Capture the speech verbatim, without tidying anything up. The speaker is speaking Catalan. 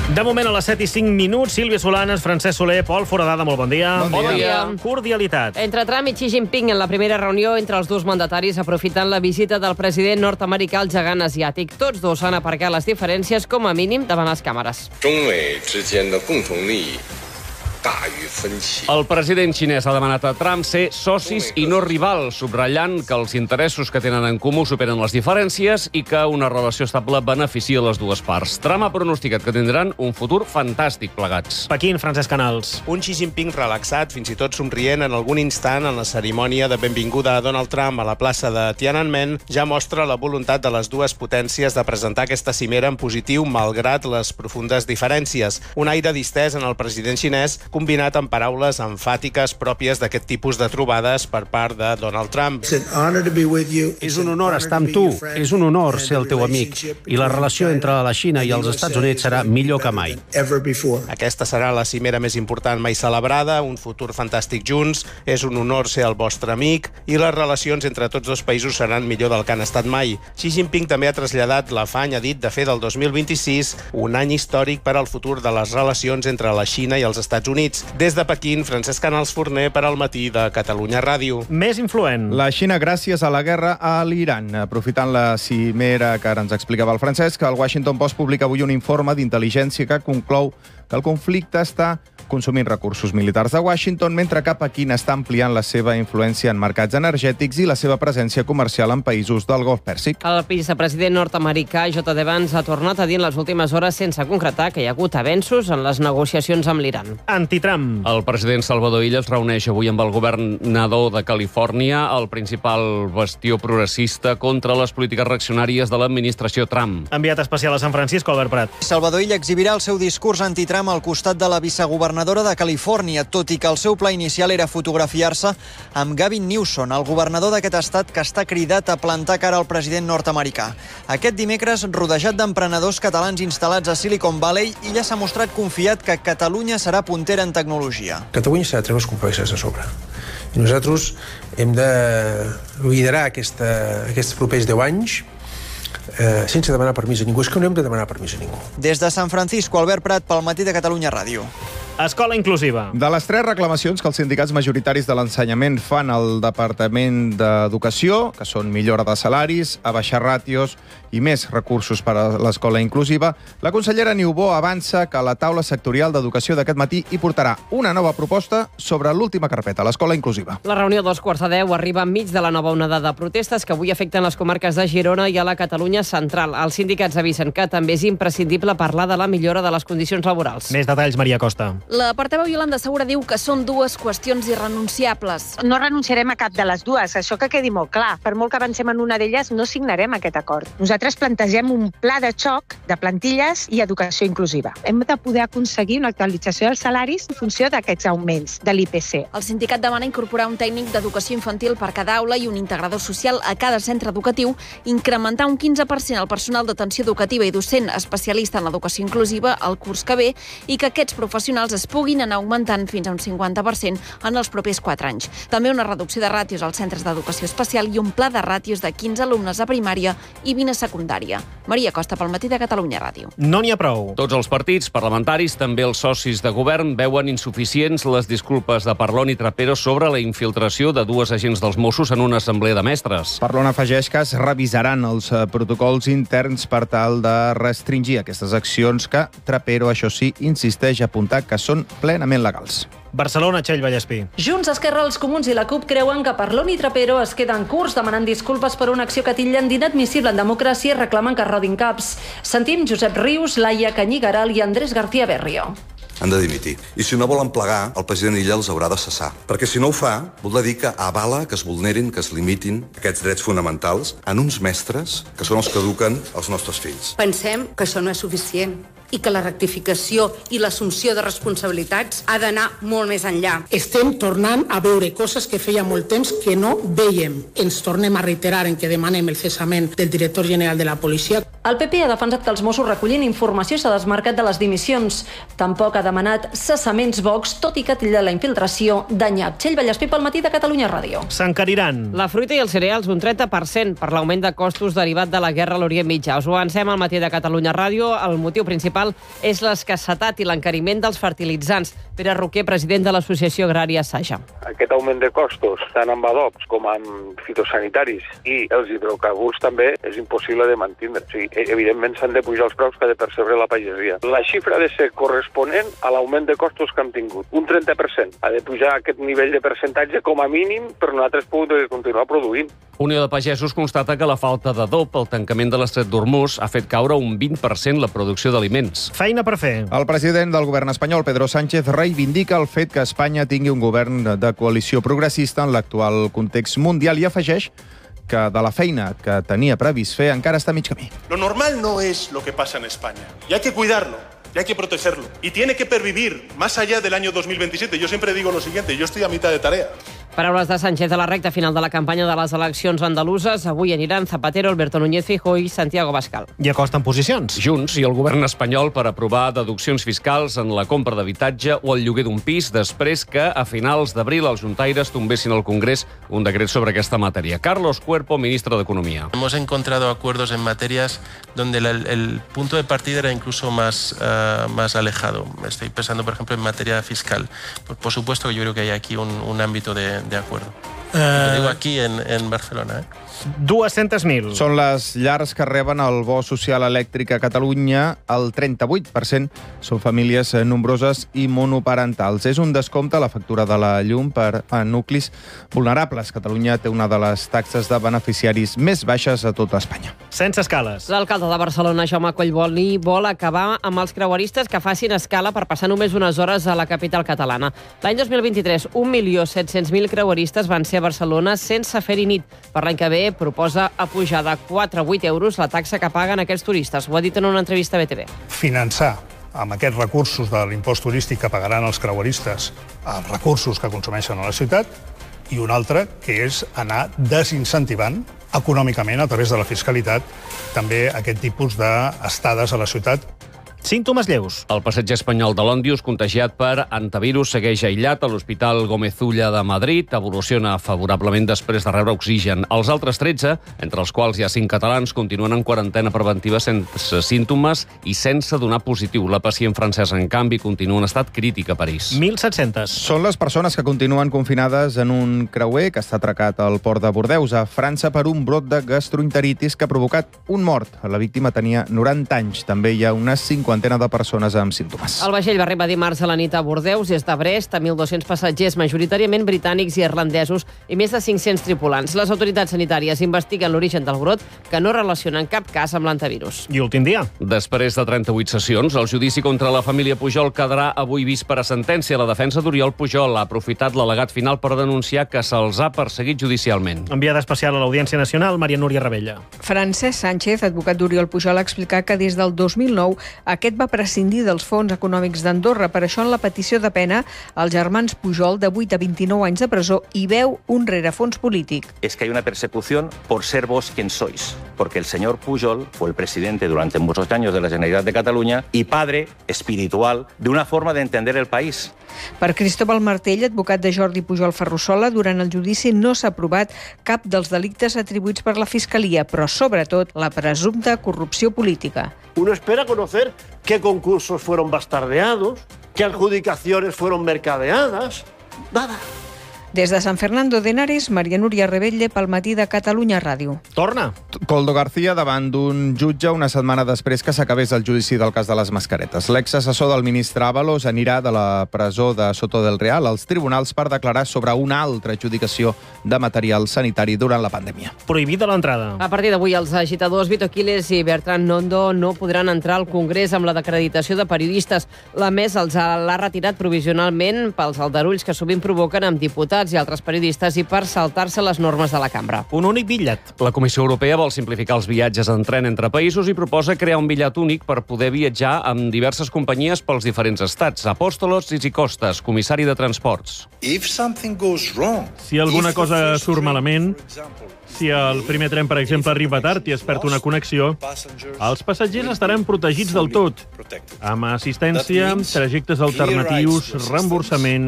De moment a les set i cinc minuts, Sílvia Solanes, Francesc Soler, Pol Foradada, molt bon dia. Bon dia. Bon dia. Cordialitat. Entre Trump i Xi Jinping en la primera reunió entre els dos mandataris aprofitant la visita del president nord-americà al gegant asiàtic. Tots dos han aparcat les diferències com a mínim davant les càmeres. El president xinès ha demanat a Trump ser socis i no rivals, subratllant que els interessos que tenen en comú superen les diferències i que una relació estable beneficia les dues parts. Trump ha pronosticat que tindran un futur fantàstic plegats. Pequín, Francesc Canals. Un Xi Jinping relaxat, fins i tot somrient en algun instant en la cerimònia de benvinguda a Donald Trump a la plaça de Tiananmen, ja mostra la voluntat de les dues potències de presentar aquesta cimera en positiu malgrat les profundes diferències. Un aire distès en el president xinès combinat amb paraules emfàtiques pròpies d'aquest tipus de trobades per part de Donald Trump. És un honor estar amb tu, és un honor ser el teu amic, i la relació entre la Xina i els Estats Units serà millor que mai. Aquesta serà la cimera més important mai celebrada, un futur fantàstic junts, és un honor ser el vostre amic, i les relacions entre tots dos països seran millor del que han estat mai. Xi Jinping també ha traslladat l'afany, ha dit, de fer del dos mil vint-i-sis un any històric per al futur de les relacions entre la Xina i els Estats Units. Des de Pequín, Francesc Canals Forner per al Matí de Catalunya Ràdio. Més influent. La Xina gràcies a la guerra a l'Iran. Aprofitant la cimera que ara ens explicava el Francesc, el Washington Post publica avui un informe d'intel·ligència que conclou que el conflicte està consumint recursos militars de Washington, mentre que Pequín està ampliant la seva influència en mercats energètics i la seva presència comercial en països del Golf Pèrsic. El vicepresident nord-americà J D Vance ha tornat a dir en les últimes hores, sense concretar, que hi ha hagut avenços en les negociacions amb l'Iran. Anti-Trump. El president Salvador Illa es reuneix avui amb el governador de Califòrnia, el principal bastió progressista contra les polítiques reaccionàries de l'administració Trump. Enviat especial a San Francisco, Albert Prat. Salvador Illa exhibirà el seu discurs anti-Trump al costat de la vicegovernadora de Califòrnia, tot i que el seu pla inicial era fotografiar-se amb Gavin Newsom, el governador d'aquest estat que està cridat a plantar cara al president nord-americà. Aquest dimecres, rodejat d'emprenedors catalans instal·lats a Silicon Valley, Illa s'ha mostrat confiat que Catalunya serà puntera en tecnologia. Catalunya s'ha de treure els complexes de sobre. I nosaltres hem de liderar aquesta, aquests propers deu anys Eh, sense demanar permís a ningú. És que no hem de demanar permís a ningú. Des de San Francisco, Albert Prat, pel Matí de Catalunya Ràdio. Escola inclusiva. De les tres reclamacions que els sindicats majoritaris de l'ensenyament fan al Departament d'Educació, que són millora de salaris, abaixar ràtios i més recursos per a l'escola inclusiva, la consellera Niubó avança que la taula sectorial d'educació d'aquest matí hi portarà una nova proposta sobre l'última carpeta, l'escola inclusiva. La reunió dos quarts de deu arriba enmig de la nova onada de protestes que avui afecten les comarques de Girona i a la Catalunya central. Els sindicats avisen que també és imprescindible parlar de la millora de les condicions laborals. Més detalls, Maria Costa. La portaveu Iolanda Segura diu que són dues qüestions irrenunciables. No renunciarem a cap de les dues, això que quedi molt clar. Per molt que avancem en una d'elles, no signarem aquest acord. Nosaltres plantegem un pla de xoc de plantilles i educació inclusiva. Hem de poder aconseguir una actualització dels salaris en funció d'aquests augments de l'I P C. El sindicat demana incorporar un tècnic d'educació infantil per cada aula i un integrador social a cada centre educatiu, incrementar un quinze per cent el personal d'atenció educativa i docent especialista en l'educació inclusiva al curs que ve i que aquests professionals es puguin anar augmentant fins a un cinquanta per cent en els propers quatre anys. També una reducció de ràtios als centres d'educació especial i un pla de ràtios de quinze alumnes a primària i vint a secundària. Maria Costa, pel Matí de Catalunya Ràdio. No n'hi ha prou. Tots els partits parlamentaris, també els socis de govern, veuen insuficients les disculpes de Parlon i Trapero sobre la infiltració de dues agents dels Mossos en una assemblea de mestres. Parlon afegeix que es revisaran els protocols interns per tal de restringir aquestes accions que Trapero, això sí, insisteix a apuntar que són plenament legals. Barcelona, Txell Vallespí. Junts, Esquerra, els Comuns i la CUP creuen que Parlon i Trapero es queden curts demanant disculpes per una acció que titllen d'inadmissible en democràcia i reclamen que rodin caps. Sentim Josep Rius, Laia Canyigaral i Andrés García Berrio. Han de dimitir. I si no volen plegar, el president Illa els haurà de cessar. Perquè si no ho fa, voldrà dir que avala que es vulnerin, que es limitin aquests drets fonamentals en uns mestres que són els que eduquen els nostres fills. Pensem que això no és suficient i que la rectificació i l'assumpció de responsabilitats ha d'anar molt més enllà. Estem tornant a veure coses que feia molt temps que no veiem. Ens tornem a reiterar en que demanem el cessament del director general de la policia. El P P ha defensat que els Mossos recollin informació s'ha desmarcat de les dimissions. Tampoc ha demanat cessaments Vox, tot i que titlla la infiltració de nyap. Txell Vallespí pel matí de Catalunya Ràdio. S'encariran. La fruita i els cereals un trenta per cent per l'augment de costos derivat de la guerra a l'Orient Mitjà. Us ho avancem al matí de Catalunya Ràdio. El motiu principal és l'escassetat i l'encariment dels fertilitzants. Pere Roquer, president de l'Associació Agrària Saja. Aquest augment de costos, tant amb adobs com amb fitosanitaris i els hidrocarburs també, és impossible de mantindre. O sigui, evidentment s'han de pujar els preus que ha de percebre la pagesia. La xifra ha de ser corresponent a l'augment de costos que hem tingut. Un trenta per cent. Ha de pujar aquest nivell de percentatge com a mínim per nosaltres poder continuar produint. Unió de Pagesos constata que la falta d'adob pel tancament de l'estret d'Hormuz ha fet caure un vint per cent la producció d'aliments. Feina per fer. El president del govern espanyol, Pedro Sánchez, reivindica el fet que Espanya tingui un govern de coalició progressista en l'actual context mundial i afegeix que de la feina que tenia previst fer encara està a mig camí. Lo normal no es lo que pasa en España. Y hay que cuidarlo, y hay que protegerlo. Y tiene que pervivir más allá del año dos mil veintisiete. Yo siempre digo lo siguiente, yo estoy a mitad de tarea. Paraules de Sánchez a la recta final de la campanya de les eleccions andaluses. Avui aniran Zapatero, Alberto Núñez Feijóo i Santiago Abascal. I acosten posicions. Junts i el govern espanyol per aprovar deduccions fiscals en la compra d'habitatge o el lloguer d'un pis després que a finals d'abril els juntaires tombessin al Congrés un decret sobre aquesta matèria. Carlos Cuerpo, ministre d'Economia. Hemos encontrado acuerdos en materias donde el, el punto de partida era incluso más, uh, más alejado. Estoy pensando, por ejemplo, en materia fiscal. Por, por supuesto que yo creo que hay aquí un, un ámbito de, de acuerdo. Uh... Lo digo aquí en, en Barcelona, ¿eh? dues-centes mil. Són les llars que reben el bo social elèctric a Catalunya. El trenta-vuit per cent són famílies nombroses i monoparentals. És un descompte a la factura de la llum per a nuclis vulnerables. Catalunya té una de les taxes de beneficiaris més baixes a tota Espanya. Sense escales. L'alcalde de Barcelona, Jaume Collboni, vol acabar amb els creueristes que facin escala per passar només unes hores a la capital catalana. L'any dos mil vint-i-tres, un milió set-cents mil creueristes van ser a Barcelona sense fer-hi nit. Per l'any que ve proposa apujar de quatre a vuit euros la taxa que paguen aquests turistes. Ho ha dit en una entrevista a B T V. Finançar amb aquests recursos de l'impost turístic que pagaran els creueristes els recursos que consumeixen a la ciutat i un altre, que és anar desincentivant econòmicament a través de la fiscalitat també aquest tipus d'estades a la ciutat. Símptomes lleus. El passatger espanyol de l'Òndius, contagiat per antivirus, segueix aïllat a l'Hospital Gómez Ulla de Madrid. Evoluciona favorablement després de rebre oxigen. Els altres tretze, entre els quals hi ha cinc catalans, continuen en quarantena preventiva sense símptomes i sense donar positiu. La pacient francesa, en canvi, continua en estat crític a París. mil set-cents. Són les persones que continuen confinades en un creuer que està atracat al port de Bordeus, a França, per un brot de gastroenteritis que ha provocat un mort. La víctima tenia noranta anys. També hi ha unes cinquantena de persones amb símptomes. El vaixell va arribar dimarts a la nit a Bordeus, des de Brest, a mil dos-cents passatgers, majoritàriament britànics i irlandesos, i més de cinc-cents tripulants. Les autoritats sanitàries investiguen l'origen del brot, que no relacionen cap cas amb l'antivirus. I últim dia. Després de trenta-vuit sessions, el judici contra la família Pujol quedarà avui vist per a sentència. La defensa d'Oriol Pujol ha aprofitat l'al·legat final per denunciar que se'ls ha perseguit judicialment. Enviada especial a l'Audiència Nacional, Maria Núria Rebella. Francesc Sánchez, advocat d'Oriol Pujol, ha explicat que des del dos mil nou aquest va prescindir dels fons econòmics d'Andorra. Per això, en la petició de pena, els germans Pujol, de vuit a vint-i-nou anys de presó, hi veu un rerefons polític. Es que hay una persecución por ser vos quien sois, porque el señor Pujol fue el presidente durante muchos años de la Generalitat de Cataluña y padre espiritual de una forma de entender el país. Per Cristóbal Martell, advocat de Jordi Pujol Ferrusola, durant el judici no s'ha aprovat cap dels delictes atribuïts per la Fiscalia, però sobretot la presumpta corrupció política. Uno espera conocer qué concursos fueron bastardeados, qué adjudicaciones fueron mercadeadas. Nada. Des de Sant Fernando de Henares, Maria Núria Rebelle pel matí de Catalunya Ràdio. Torna. Coldo García davant d'un jutge una setmana després que s'acabés el judici del cas de les mascaretes. L'exassessor del ministre Ábalos anirà de la presó de Soto del Real als tribunals per declarar sobre una altra adjudicació de material sanitari durant la pandèmia. Prohibida l'entrada. A partir d'avui, els agitadors Vito Quiles i Bertran Nondo no podran entrar al Congrés amb la d'acreditació de periodistes. La mesa els l'ha retirat provisionalment pels aldarulls que sovint provoquen amb diputats. sindicals i altres periodistes i per saltar-se les normes de la cambra. Un únic bitllet. La Comissió Europea vol simplificar els viatges en tren entre països i proposa crear un bitllet únic per poder viatjar amb diverses companyies pels diferents estats. Apóstolos Tzitzikostas, comissari de Transports. Si alguna cosa surt malament, si el primer tren, per exemple, arriba tard i es perd una connexió, els passatgers estaran protegits del tot, amb assistència, trajectes alternatius, reemborsament